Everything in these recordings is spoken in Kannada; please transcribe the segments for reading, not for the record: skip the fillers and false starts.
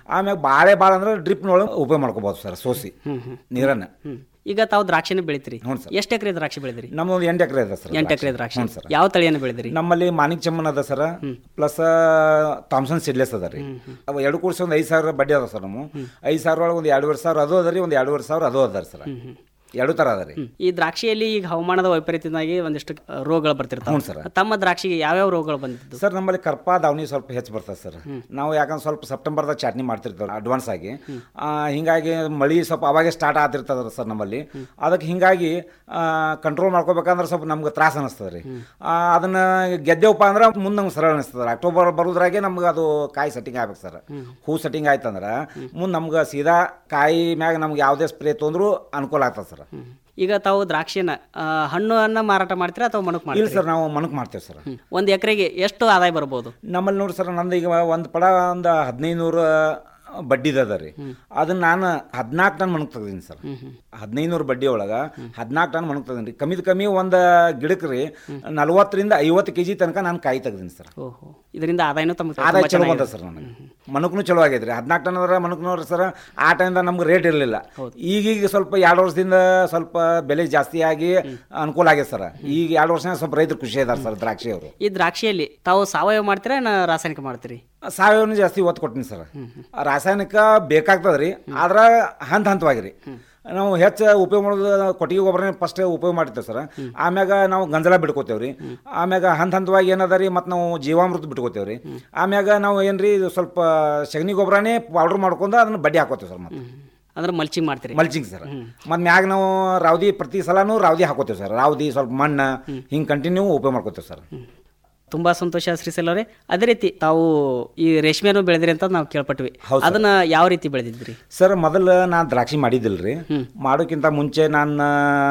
ಆಮ್ಯಾಗ ಭಾಳ ಅಂದ್ರೆ ಡ್ರಿಪ್ನೊಳಗೆ ಉಪಯೋಗ ಮಾಡ್ಕೋಬಹುದು ಸರ್, ಸೋಸಿ ನೀರನ್ನು. ಈಗ ತಾವು ದ್ರಾಕ್ಷಿನ ಬೆಳಿತೀರಿ, ಹ್ಞೂ ಸರ್. ಎಷ್ಟು ಎಕರೆ ದ್ರಾಕ್ಷಿ ಬೆಳೆದಿರಿ? ನಮ್ಮದು 8 ಎಕರೆ ಇದೆ ಸರ್. 8 ಎಕರೆ ದ್ರಾಕ್ಷಿ. ಹ್ಞೂ ಸರ್. ಯಾವ ತಳಿಯನ್ನು ಬೆಳೆದಿರಿ? ನಮ್ಮಲ್ಲಿ ಮಾಣಿಕ್ ಚಮ್ಮನ್ ಅದ ಸರ್, ಪ್ಲಸ್ ಥಾಮ್ಸನ್ ಸೀಡ್ಲೆಸ್ ಅದ ರೀ. ಅವು ಎರಡು ಕೂಡಿಸಿ ಒಂದು 5,000 ಬಡ್ಡಿ ಅದ ಸರ್. ನಮ್ಮ 5,000 ಒಳಗೆ ಒಂದು 2,500 ಅದು ಅದ ರೀ, ಒಂದು 2,500 ಅದು ಅದ ಸರ್. ಎರಡು ಥರ ಅದ ರೀ. ಈ ದ್ರಾಕ್ಷಿಯಲ್ಲಿ ಈಗ ಹವಾಮಾನದ ವೈಪರೀತ್ಯದಿಂದಾಗಿ ಒಂದಿಷ್ಟು ರೋಗಗಳು ಬರ್ತಿರ್ತಾವೆ. ಹ್ಞೂ ಸರ್. ತಮ್ಮ ದ್ರಾಕ್ಷಿಗೆ ಯಾವ್ಯಾವ ರೋಗಗಳು ಬಂದಿದ್ದು? ಸರ್ ನಮ್ಮಲ್ಲಿ ಕರ್ಪ ದಾವಣಿ ಸ್ವಲ್ಪ ಹೆಚ್ಚು ಬರ್ತದೆ ಸರ್. ನಾವು ಯಾಕಂದ್ರೆ ಸ್ವಲ್ಪ ಸೆಪ್ಟೆಂಬರ್ದಾಗ ಚಾಟ್ನಿ ಮಾಡ್ತಿರ್ತೀವಿ ಅಡ್ವಾನ್ಸ್ ಆಗಿ, ಹಿಂಗಾಗಿ ಮಳೆ ಸ್ವಲ್ಪ ಅವಾಗೆ ಸ್ಟಾರ್ಟ್ ಆಗ್ತಿರ್ತದ ಸರ್ ನಮ್ಮಲ್ಲಿ. ಅದಕ್ಕೆ ಹಿಂಗಾಗಿ ಕಂಟ್ರೋಲ್ ಮಾಡ್ಕೋಬೇಕಂದ್ರೆ ಸ್ವಲ್ಪ ನಮ್ಗೆ ತ್ರಾಸ ಅನಿಸ್ತದೆ ರೀ. ಅದನ್ನು ಗೆದ್ದೆವಪ್ಪ ಅಂದ್ರೆ ಮುಂದೆ ನಮ್ಗೆ ಸರಳ ಅನಿಸ್ತದೆ. ಅಕ್ಟೋಬರ್ ಬರೋದ್ರಾಗೆ ನಮ್ಗೆ ಅದು ಕಾಯಿ ಸೆಟ್ಟಿಂಗ್ ಆಗ್ಬೇಕು ಸರ್. ಹೂ ಸೆಟ್ಟಿಂಗ್ ಆಯ್ತಂದ್ರೆ ಮುಂದೆ ನಮ್ಗೆ ಸೀದಾ ಕಾಯಿ ಮ್ಯಾಗ ನಮ್ಗೆ ಯಾವುದೇ ಸ್ಪ್ರೇ ತೊಂದ್ರೂ ಅನುಕೂಲ ಆಗ್ತದೆ ಸರ್. ಈಗ ತಾವು ದ್ರಾಕ್ಷಿನ ಹಣ್ಣನ್ನು ಮಾರಾಟ ಮಾಡ್ತೀರಾ ಅಥವಾ ಮಣಕ್ ಮಾಡ್ತೀರಾ? ಇಲ್ಲ ಸರ್, ನಾವು ಮಣಕ್ ಮಾಡ್ತೇವೆ ಸರ್. ಒಂದು ಎಕರೆಗೆ ಎಷ್ಟು ಆದಾಯ ಬರ್ಬೋದು ನಮ್ಮಲ್ಲಿ? ನೋಡಿ ಸರ್, ನಂದು ಈಗ ಒಂದು ಪಡ ಒಂದು 1,500 ಬಡ್ಡಿದ ರೀ. ಅದನ್ನ ನಾನು 14 ಟನ್ ಮಣಕ್ ತೆಗ್ದೀನಿ ಸರ್. 1,500 ಬಡ್ಡಿ ಒಳಗೆ 14 ಟನ್ ಮಣಕ್ ತೆಗ್ದೀನಿ ರೀ. ಕಮ್ಮಿ ಒಂದು ಗಿಡಕ್ಕೆ ರೀ 40 ರಿಂದ 50 kg ತನಕ ನಾನು ಕಾಯಿ ತೆಗ್ದೀನಿ ಸರ್. ಇದರಿಂದ ಆದಾಯನೂ ಆದಾಯ ಚಲೋ ಬಂದ ಸರ್. ನನಗೆ ಮಣಕ್ನು ಚಲೋ ಆಗೈತೆ ರೀ. 14 ಟನ್ ಅಂದ್ರೆ ಮಣಕ್ ನೋಡ್ರಿ ಸರ್, ಆ ಟೈಮ್ದಾಗ ನಮ್ಗೆ ರೇಟ್ ಇರಲಿಲ್ಲ. ಈಗೀಗ ಸ್ವಲ್ಪ 2 ವರ್ಷದಿಂದ ಸ್ವಲ್ಪ ಬೆಲೆ ಜಾಸ್ತಿ ಆಗಿ ಅನುಕೂಲ ಆಗೈತೆ ಸರ್. ಈಗ 2 ವರ್ಷ ಸ್ವಲ್ಪ ರೈತರು ಖುಷಿ ಇದ್ದಾರೆ ಸರ್ ದ್ರಾಕ್ಷಿ ಅವರು. ಈ ದ್ರಾಕ್ಷಿಯಲ್ಲಿ ತಾವು ಸಾವಯವ ಮಾಡ್ತೀರಾ ರಾಸಾಯನಿಕ ಮಾಡ್ತೀರಿ? ಸಾವಯವನ್ನ ಜಾಸ್ತಿ ಒತ್ತು ಕೊಡ್ತೀನಿ ಸರ್. ರಾಸಾಯನಿಕ ಬೇಕಾಗ್ತದೆ ರೀ, ಆದ್ರೆ ಹಂತವಾಗಿರಿ. ನಾವು ಹೆಚ್ಚು ಉಪಯೋಗ ಮಾಡೋದು ಕೊಟ್ಟಿಗೆ ಗೊಬ್ಬರನೇ ಫಸ್ಟ್ ಉಪಯೋಗ ಮಾಡ್ತೇವೆ ಸರ್. ಆಮ್ಯಾಗ ನಾವು ಗಂಜಲ ಬಿಟ್ಕೋತೇವೆ ರೀ. ಆಮ್ಯಾಗ ಹಂತವಾಗಿ ಏನದ ರೀ, ಮತ್ತು ನಾವು ಜೀವಾಮೃತ ಬಿಟ್ಕೋತೇವೆ ರೀ. ಆಮ್ಯಾಗ ನಾವು ಏನು ರೀ, ಸ್ವಲ್ಪ ಸಗಣಿ ಗೊಬ್ಬರನೇ ಪೌಡ್ರ್ ಮಾಡ್ಕೊಂಡು ಅದನ್ನು ಬಡ್ಡಿ ಹಾಕೋತೇವೆ ಸರ್. ಮತ್ತೆ ಅಂದ್ರೆ ಮಲ್ಚಿಂಗ್ ಮಾಡ್ತೀರಿ? Mulching sir. ಮತ್ತು ಮ್ಯಾಗ ನಾವು ರಾವದಿ ಪ್ರತಿ ಸಲನೂ ರಾವದಿ ಹಾಕೋತೇವೆ ಸರ್. ರಾವದಿ ಸ್ವಲ್ಪ ಮಣ್ಣು ಹಿಂಗೆ ಕಂಟಿನ್ಯೂ ಉಪಯೋಗ ಮಾಡ್ಕೋತೇವೆ ಸರ್. ತುಂಬಾ ಸಂತೋಷ ಶ್ರೀಸೆಲ್ ಅವರೇ. ಅದೇ ರೀತಿ ತಾವು ಈ ರೇಷ್ಮೆಯನ್ನು ಬೆಳೆದಿರಿ ಅಂತ ನಾವು ಕೇಳ್ಪಟ್ವಿ, ಅದನ್ನ ಯಾವ ರೀತಿ ಬೆಳೆದಿದ್ರಿ ಸರ್? ಮೊದಲು ನಾನು ದ್ರಾಕ್ಷಿ ಮಾಡಿದ್ದಿಲ್ರಿ. ಮಾಡೋಕ್ಕಿಂತ ಮುಂಚೆ ನಾನು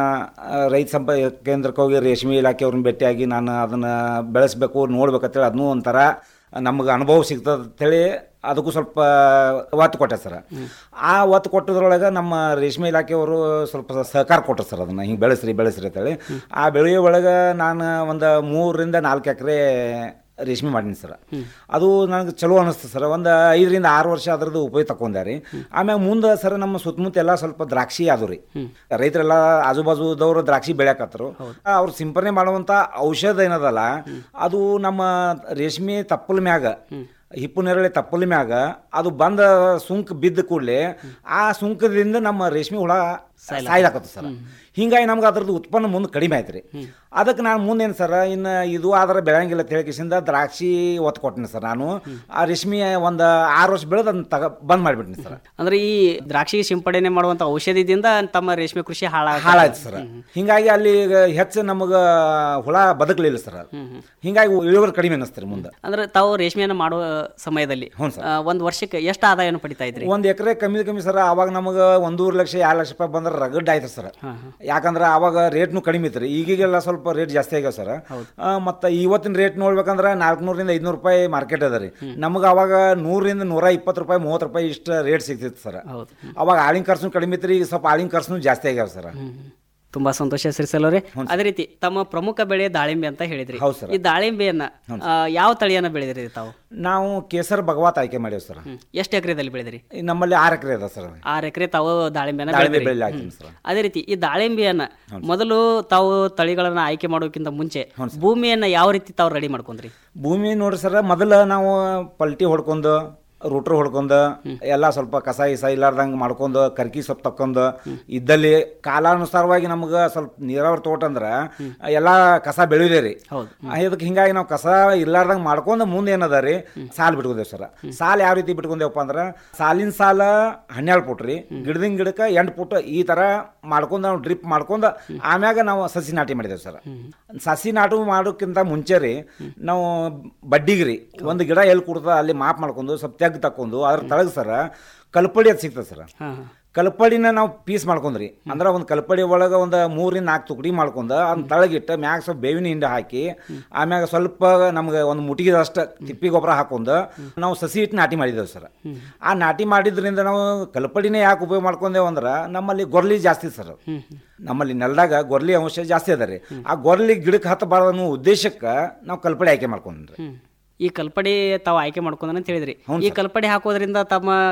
ರೈತ ಸಂಪರ್ಕ ಕೇಂದ್ರಕ್ಕೆ ಹೋಗಿ ರೇಷ್ಮೆ ಇಲಾಖೆಯವ್ರನ್ನ ಭೇಟಿಯಾಗಿ ನಾನು ಅದನ್ನು ಬೆಳೆಸಬೇಕು ನೋಡ್ಬೇಕಂತೇಳಿ ಅದನ್ನೂ ಒಂಥರ ನಮ್ಗೆ ಅನುಭವ ಸಿಗ್ತದೆ ಅಂತೇಳಿ ಅದಕ್ಕೂ ಸ್ವಲ್ಪ ಒತ್ತು ಕೊಟ್ಟೆ ಸರ್. ಆ ಒತ್ತು ಕೊಟ್ಟದ್ರೊಳಗೆ ನಮ್ಮ ರೇಷ್ಮೆ ಇಲಾಖೆಯವರು ಸ್ವಲ್ಪ ಸಹಕಾರ ಕೊಟ್ಟರು ಸರ್. ಅದನ್ನು ಹಿಂಗೆ ಬೆಳೆಸ್ರಿ ಅಂತೇಳಿ. ಆ ಬೆಳೆಯೋ ಒಳಗೆ ನಾನು ಒಂದು 3 ರಿಂದ 4 ಎಕರೆ ರೇಷ್ಮೆ ಮಾಡೀನಿ ಸರ್. ಅದು ನನಗೆ ಚಲೋ ಅನ್ನಿಸ್ತು ಸರ್. ಒಂದು 5 ರಿಂದ 6 ವರ್ಷ ಅದರದ್ದು ಉಪಯೋಗ ತಗೊಂಡೆ ರೀ. ಆಮ್ಯಾಗ ಮುಂದೆ ಸರ್ ನಮ್ಮ ಸುತ್ತಮುತ್ತ ಎಲ್ಲ ಸ್ವಲ್ಪ ದ್ರಾಕ್ಷಿ ಅದು ರೀ. ರೈತರೆಲ್ಲ ಆಜುಬಾಜುದವರು ದ್ರಾಕ್ಷಿ ಬೆಳೆಯಕತ್ತರು. ಅವ್ರು ಸಿಂಪರಣೆ ಮಾಡುವಂಥ ಔಷಧ ಏನದಲ್ಲ, ಅದು ನಮ್ಮ ರೇಷ್ಮೆ ತಪ್ಪಲ ಮ್ಯಾಗ, ಹಿಪ್ಪು ನೆರಳೆ ತಪ್ಪಲ ಮ್ಯಾಗ ಅದು ಬಂದ ಸುಂಕ ಬಿದ್ದ ಕೂಡಲೇ ಆ ಸುಂಕದಿಂದ ನಮ್ಮ ರೇಷ್ಮೆ ಹುಳ ಸಾಯ್ಲಾಕತ್ತು ಸರ್. ಹಿಂಗಾಗಿ ನಮ್ಗೆ ಅದ್ರದ್ದು ಉತ್ಪನ್ನ ಮುಂದೆ ಕಡಿಮೆ ಆಯ್ತು ರೀ. ಅದಕ್ಕೆ ನಾನು ಮುಂದೇನು ಸರ್, ಇನ್ನು ಇದು ಆದ್ರೆ ಬೆಳೆಯಂಗಿಲ್ಲ ತಿಳಿಕಿಸಿಂದ ದ್ರಾಕ್ಷಿ ಒತ್ತು ಕೊಟ್ಟಿನಿ ಸರ್. ನಾನು ಆ ರೇಷ್ಮೆ ಒಂದು 6 ವರ್ಷ ಬೆಳೆದು ಅದನ್ನ ಬಂದ್ ಮಾಡಿಬಿಟ್ಟಿನಿ ಸರ್. ಅಂದ್ರೆ ಈ ದ್ರಾಕ್ಷಿ ಸಿಂಪಡಣೆ ಮಾಡುವಂಥ ಔಷಧಿದಿಂದ ತಮ್ಮ ರೇಷ್ಮೆ ಕೃಷಿ ಹಾಳಾಯ್ತು ಸರ್. ಹಿಂಗಾಗಿ ಅಲ್ಲಿ ಹೆಚ್ಚು ನಮಗೆ ಹುಳ ಬದುಕಲಿಲ್ಲ ಸರ್. ಹಿಂಗಾಗಿ ಇಳುವರಿ ಕಡಿಮೆ ಅನ್ನಿಸ್ತಾರೆ ಮುಂದೆ. ಅಂದ್ರೆ ತಾವು ರೇಷ್ಮೆಯನ್ನು ಮಾಡುವ ಸಮಯದಲ್ಲಿ ಒಂದು ವರ್ಷಕ್ಕೆ ಎಷ್ಟು ಆದಾಯವನ್ನು ಪಡಿತಾ ಇದ್ರಿ? 1 ಎಕರೆ ಕಮ್ಮಿ ಸರ್. ಅವಾಗ ನಮಗೆ 1.5 ಲಕ್ಷ 2 ಲಕ್ಷ ರೂಪಾಯಿ ಬಂದ್ರೆ ರಗಡ್ ಆಯ್ತು ಸರ್. ಯಾಕಂದ್ರೆ ಅವಾಗ ರೇಟ್ನು ಕಡಿಮೆ ಇತ್ತು ರೀ. ಈಗೀಗೆಲ್ಲ ಸ್ವಲ್ಪ ರೇಟ್ ಜಾಸ್ತಿ ಆಗ್ಯಾವ ಸರ್. ಮತ್ತು ಇವತ್ತಿನ ರೇಟ್ ನೋಡ್ಬೇಕಂದ್ರೆ 400 ರಿಂದ 500 ರೂಪಾಯಿ ಮಾರ್ಕೆಟ್ ಅದ ರೀ. ನಮ್ಗೆ ಅವಾಗ 100 ರಿಂದ 120 ರೂಪಾಯಿ 30 ರೂಪಾಯಿ ಇಷ್ಟು ರೇಟ್ ಸಿಗ್ತಿತ್ತು ಸರ್. ಅವಾಗ ಆಳಿನ ಖರ್ಚು ಕಡಿಮೆ ಇತ್ತು ರೀ. ಈಗ ಸ್ವಲ್ಪ ಆಳಿನ ಖರ್ಚು ಜಾಸ್ತಿ ಆಗ್ಯಾವ ಸರ್. ತುಂಬಾ ಸಂತೋಷ ಶ್ರೀಸೆಲ್ ಅವರೇ. ಅದೇ ರೀತಿ ತಮ್ಮ ಪ್ರಮುಖ ಬೆಳೆ ದಾಳಿಂಬೆ ಅಂತ ಹೇಳಿದ್ರಿ. ಈ ದಾಳಿಂಬೆಯನ್ನ ಯಾವ ತಳಿಯನ್ನ ಬೆಳೆದಿರಿ ತಾವು? ನಾವು ಕೇಸರ್ ಭಗವತ್ ಆಯ್ಕೆ ಮಾಡೇವ್ ಸರ್. ಎಷ್ಟು ಎಕರೆದಲ್ಲಿ ಬೆಳೆದಿರಿ? ನಮ್ಮಲ್ಲಿ 6 ಎಕರೆ ಅದ ಸರ್. 6 ಎಕರೆ ತಾವು ದಾಳಿಂಬೆನ ಬೆಳೆದಿರಿ. ಅದೇ ರೀತಿ ಈ ದಾಳಿಂಬೆಯನ್ನ ಮೊದಲು ತಾವು ತಳಿಗಳನ್ನ ಆಯ್ಕೆ ಮಾಡೋಕ್ಕಿಂತ ಮುಂಚೆ ಭೂಮಿಯನ್ನ ಯಾವ ರೀತಿ ತಾವು ರೆಡಿ ಮಾಡ್ಕೊಂಡ್ರಿ? ಭೂಮಿ ನೋಡ್ರಿ ಸರ್, ಮೊದಲ ನಾವು ಪಲ್ಟಿ ಹೊಡ್ಕೊಂಡು ರೂಟ್ರ್ ಹೊಡ್ಕೊಂಡು ಎಲ್ಲ ಸ್ವಲ್ಪ ಕಸ ಇಸ ಇಲ್ಲಾರ್ದಂಗೆ ಮಾಡ್ಕೊಂಡು ಕರ್ಕಿ ಸೊಪ್ಪು ತಕ್ಕೊಂಡು ಇದ್ದಲ್ಲಿ ಕಾಲಾನುಸಾರವಾಗಿ ನಮ್ಗೆ ಸ್ವಲ್ಪ ನೀರಾವರಿ ತೋಟ ಅಂದ್ರೆ ಎಲ್ಲ ಕಸ ಬೆಳೆಯುದೇ ರೀ. ಇದಕ್ಕೆ ಹಿಂಗಾಗಿ ನಾವು ಕಸ ಇಲ್ಲಾರ್ದಂಗೆ ಮಾಡ್ಕೊಂಡು ಮುಂದೆ ಏನದ ರೀ, ಸಾಲು ಬಿಟ್ಕೊಂಡೇವ್ ಸರ್. ಸಾಲು ಯಾವ ರೀತಿ ಬಿಟ್ಕೊಂಡೇವಪ್ಪ ಅಂದ್ರೆ, ಸಾಲಿನ ಸಾಲ 12 ಫುಟ್ ರೀ, ಗಿಡದಿಂದ ಗಿಡಕ್ಕೆ 8 ಫುಟ್ ಈ ಥರ ಮಾಡ್ಕೊಂಡು ನಾವು ಡ್ರಿಪ್ ಮಾಡ್ಕೊಂಡು ಆಮ್ಯಾಗ ನಾವು ಸಸಿ ನಾಟಿ ಮಾಡಿದೇವೆ ಸರ್. ಸಸಿ ನಾಟಿ ಮಾಡೋಕ್ಕಿಂತ ಮುಂಚೆ ರೀ ನಾವು ಬಡ್ಡಿಗೆ ರೀ ಒಂದು ಗಿಡ ಎಲ್ಲಿ ಕೊಡ್ತದ ಅಲ್ಲಿ ಮಾಪ್ ಮಾಡ್ಕೊಂಡು ಸ್ವಲ್ಪ ತೆಗ್ ತಕೊಂಡು ಅದ್ರ ತಳಗ ಸರ ಕಲ್ಪಡಿ ಅದು ಸಿಗ್ತದೆ ಸರ್. ಕಲ್ಪಡಿನ ನಾವು ಪೀಸ್ ಮಾಡ್ಕೊಂಡ್ರಿ ಅಂದ್ರೆ ಒಂದು ಕಲ್ಪಡಿ ಒಳಗೆ ಒಂದು 3 ರಿಂದ 4 ತುಕಡಿ ಮಾಡ್ಕೊಂಡು ಅದನ್ನ ತಳಗಿಟ್ಟು ಮ್ಯಾಗ ಸ್ವಲ್ಪ ಬೇವಿನ ಹಿಂಡಿ ಹಾಕಿ ಆಮ್ಯಾಗ ಸ್ವಲ್ಪ ನಮ್ಗೆ ಒಂದು ಮುಟಿಗೆದಷ್ಟು ತಿಪ್ಪಿ ಗೊಬ್ಬರ ಹಾಕೊಂಡು ನಾವು ಸಸಿ ಇಟ್ಟು ನಾಟಿ ಮಾಡಿದ್ದೇವೆ ಸರ್. ಆ ನಾಟಿ ಮಾಡಿದ್ರಿಂದ ನಾವು ಕಲ್ಪಡಿನೇ ಯಾಕೆ ಉಪಯೋಗ ಮಾಡ್ಕೊಂಡೇವು ಅಂದ್ರೆ ನಮ್ಮಲ್ಲಿ ಗೊರ್ಲಿ ಜಾಸ್ತಿ ಸರ್. ನಮ್ಮಲ್ಲಿ ನೆಲದಾಗ ಗೊರ್ಲಿ ಅಂಶ ಜಾಸ್ತಿ ಅದ ರೀ. ಆ ಗೊರ್ಲಿ ಗಿಡಕ್ಕೆ ಹತ್ತಬಾರ್ದು ಅನ್ನೋ ಉದ್ದೇಶಕ್ಕೆ ನಾವು ಕಲ್ಪಡಿ ಆಯ್ಕೆ ಮಾಡ್ಕೊಂಡ್ರಿ. ಈ ಕಲ್ಪಡಿ ತಾವು ಆಯ್ಕೆ ಮಾಡ್ಕೊಂಡ್ರೆ ಅಂತ ಹೇಳಿದ್ರಿ. ಈ ಕಲ್ಪಡಿ ಹಾಕೋದ್ರಿಂದ ತಮ್ಮ